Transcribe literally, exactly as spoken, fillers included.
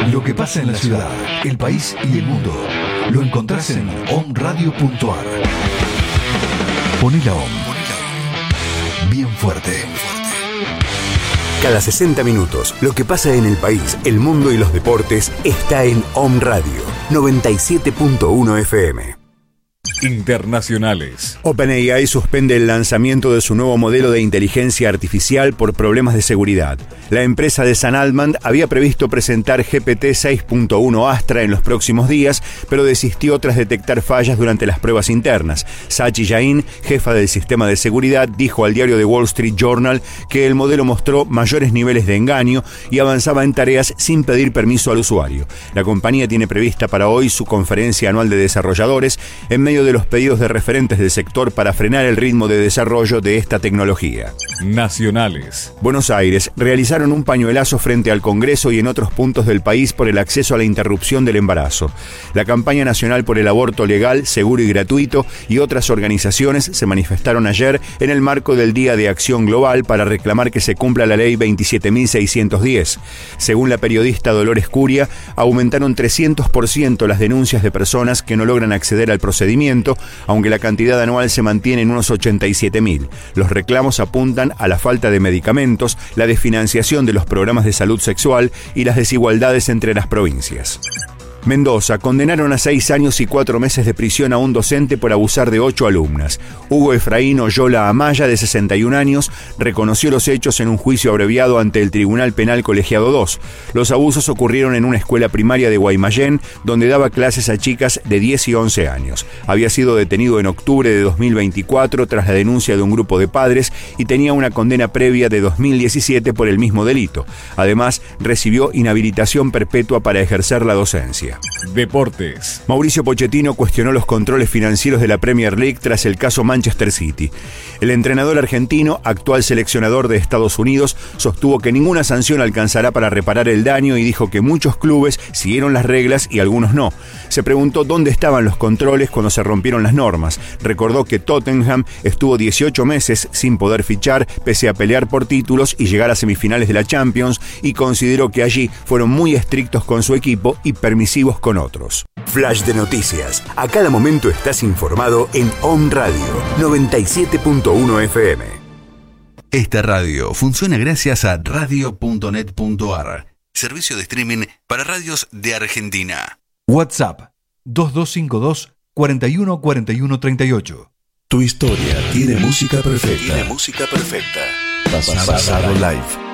Lo que pasa en la ciudad, el país y el mundo lo encontrás en omradio punto ar. Poné la Om bien fuerte. Cada sesenta minutos, lo que pasa en el país, el mundo y los deportes está en Om Radio noventa y siete punto uno F M. Internacionales. OpenAI suspende el lanzamiento de su nuevo modelo de inteligencia artificial por problemas de seguridad. La empresa de Sam Altman había previsto presentar G P T seis punto uno Astra en los próximos días, pero desistió tras detectar fallas durante las pruebas internas. Sachi Jain, jefa del sistema de seguridad, dijo al diario The Wall Street Journal que el modelo mostró mayores niveles de engaño y avanzaba en tareas sin pedir permiso al usuario. La compañía tiene prevista para hoy su conferencia anual de desarrolladores en medio de los pedidos de referentes del sector para frenar el ritmo de desarrollo de esta tecnología. Nacionales. Buenos Aires realizaron un pañuelazo frente al Congreso y en otros puntos del país por el acceso a la interrupción del embarazo. La campaña nacional por el aborto legal, seguro y gratuito y otras organizaciones se manifestaron ayer en el marco del Día de Acción Global para reclamar que se cumpla la ley veintisiete mil seiscientos diez. Según la periodista Dolores Curia, aumentaron trescientos por ciento las denuncias de personas que no logran acceder al procedimiento, aunque la cantidad anual se mantiene en unos ochenta y siete mil. Los reclamos apuntan a la falta de medicamentos, la desfinanciación de los programas de salud sexual y las desigualdades entre las provincias. Mendoza, condenaron a seis años y cuatro meses de prisión a un docente por abusar de ocho alumnas. Hugo Efraín Oyola Amaya, de sesenta y un años, reconoció los hechos en un juicio abreviado ante el Tribunal Penal Colegiado dos. Los abusos ocurrieron en una escuela primaria de Guaymallén, donde daba clases a chicas de diez y once años. Había sido detenido en octubre de dos mil veinticuatro tras la denuncia de un grupo de padres y tenía una condena previa de dos mil diecisiete por el mismo delito. Además, recibió inhabilitación perpetua para ejercer la docencia. Deportes. Mauricio Pochettino cuestionó los controles financieros de la Premier League tras el caso Manchester City. El entrenador argentino, actual seleccionador de Estados Unidos, sostuvo que ninguna sanción alcanzará para reparar el daño y dijo que muchos clubes siguieron las reglas y algunos no. Se preguntó dónde estaban los controles cuando se rompieron las normas. Recordó que Tottenham estuvo dieciocho meses sin poder fichar, pese a pelear por títulos y llegar a semifinales de la Champions, y consideró que allí fueron muy estrictos con su equipo y permisivos con otros. Flash de noticias. A cada momento estás informado en Om Radio noventa y siete punto uno F M. Esta radio funciona gracias a radio punto net punto ar, servicio de streaming para radios de Argentina. WhatsApp dos dos cinco dos, cuatro uno cuatro uno tres ocho. Tu historia tiene música perfecta. Tiene música perfecta. Pasado Live.